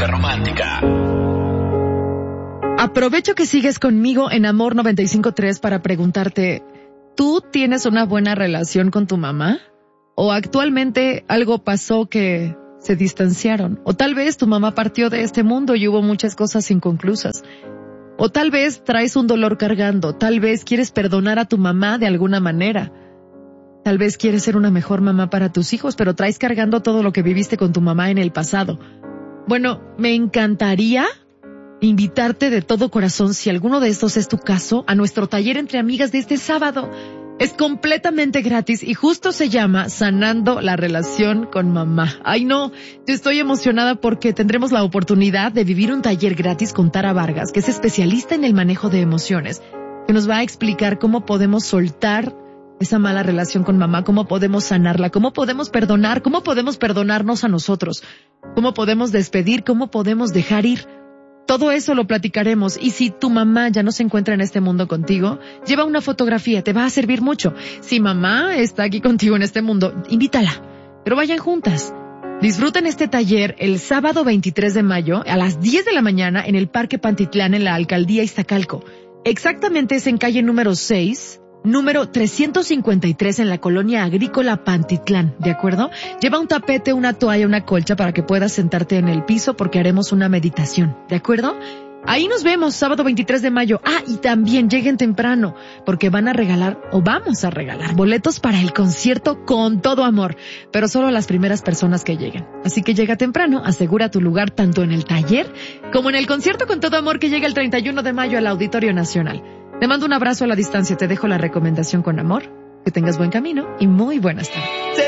Romántica. Aprovecho que sigues conmigo en Amor 95.3 para preguntarte, ¿tú tienes una buena relación con tu mamá? ¿O actualmente algo pasó que se distanciaron? ¿O tal vez tu mamá partió de este mundo y hubo muchas cosas inconclusas? ¿O tal vez traes un dolor cargando? ¿Tal vez quieres perdonar a tu mamá de alguna manera? Tal vez quieres ser una mejor mamá para tus hijos, pero traes cargando todo lo que viviste con tu mamá en el pasado. Bueno, me encantaría invitarte de todo corazón, si alguno de estos es tu caso, a nuestro taller entre amigas de este sábado. Es completamente gratis y justo se llama Sanando la Relación con Mamá. Ay no, yo estoy emocionada porque tendremos la oportunidad de vivir un taller gratis con Tara Vargas, que es especialista en el manejo de emociones, que nos va a explicar cómo podemos soltar esa mala relación con mamá, cómo podemos sanarla, cómo podemos perdonar, cómo podemos perdonarnos a nosotros, cómo podemos despedir, cómo podemos dejar ir. Todo eso lo platicaremos, y si tu mamá ya no se encuentra en este mundo contigo, lleva una fotografía, te va a servir mucho. Si mamá está aquí contigo en este mundo, invítala, pero vayan juntas. Disfruten este taller el sábado 23 de mayo a las 10 de la mañana en el Parque Pantitlán en la Alcaldía Iztacalco. Exactamente es en calle número 6, número 353 en la colonia agrícola Pantitlán, ¿de acuerdo? Lleva un tapete, una toalla, una colcha para que puedas sentarte en el piso porque haremos una meditación, ¿de acuerdo? Ahí nos vemos, sábado 23 de mayo. Ah, y también lleguen temprano porque van a regalar, o vamos a regalar, boletos para el concierto Con Todo Amor, pero solo a las primeras personas que lleguen. Así que llega temprano, asegura tu lugar tanto en el taller como en el concierto Con Todo Amor que llega el 31 de mayo al Auditorio Nacional. Te mando un abrazo a la distancia, te dejo la recomendación con amor, que tengas buen camino y muy buenas tardes.